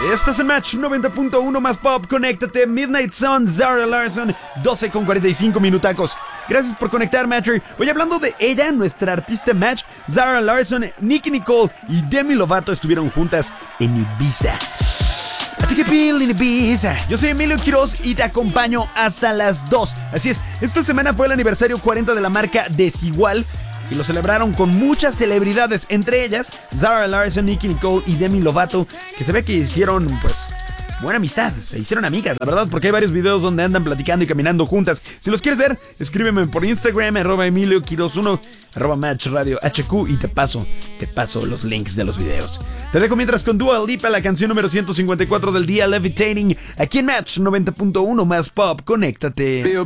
Estás en Match 90.1 más pop, conéctate. Midnight Sun, Zara Larsson, 12 con 45 minutacos. Gracias por conectar, Matcher. Hoy hablando de ella, nuestra artista Match, Zara Larsson, Nicki Nicole y Demi Lovato estuvieron juntas en Ibiza. En Ibiza. Yo soy Emilio Quiroz y te acompaño hasta las 2. Así es, esta semana fue el aniversario 40 de la marca Desigual y lo celebraron con muchas celebridades, entre ellas Zara Larsson, Nicki Nicole y Demi Lovato, que se ve que hicieron, pues, buena amistad, se hicieron amigas, la verdad, porque hay varios videos donde andan platicando y caminando juntas. Si los quieres ver, escríbeme por Instagram, @EmilioQuiroz1, @MatchRadioHQ y te paso los links de los videos. Te dejo mientras con Dua Lipa, la canción número 154 del día, Levitating, aquí en Match 90.1 más pop, conéctate.